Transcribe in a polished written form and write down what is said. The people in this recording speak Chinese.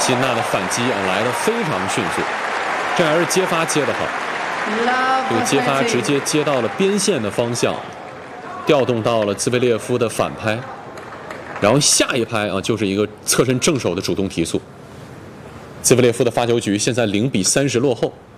金娜的反击来得非常迅速，这还是接发接得好，这个接发直接接到了边线的方向，调动到了兹维列夫的反拍，然后下一拍就是一个侧身正手的主动提速。兹维列夫的发球局现在0比30落后。